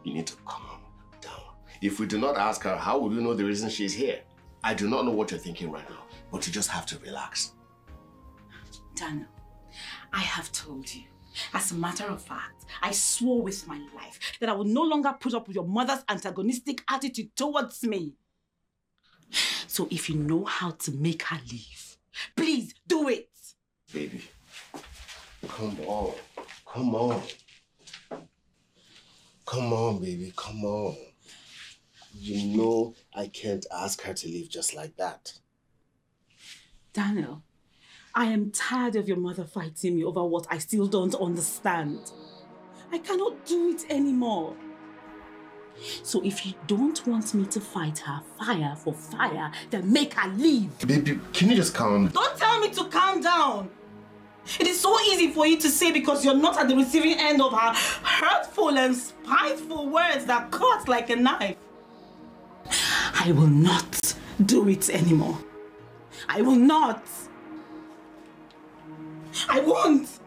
You need to calm down. If we do not ask her, how would we know the reason she's here? I do not know what you're thinking right now, but you just have to relax. Daniel, I have told you. As a matter of fact, I swore with my life that I would no longer put up with your mother's antagonistic attitude towards me. So if you know how to make her leave, please do it. Baby, come on. Come on. Come on, baby, come on. You know I can't ask her to leave just like that. Daniel, I am tired of your mother fighting me over what I still don't understand. I cannot do it anymore. So if you don't want me to fight her fire for fire, then make her leave. Baby, can you just calm down? Don't tell me to calm down. It is so easy for you to say because you're not at the receiving end of her hurtful and spiteful words that cut like a knife. I will not do it anymore. I will not. I won't.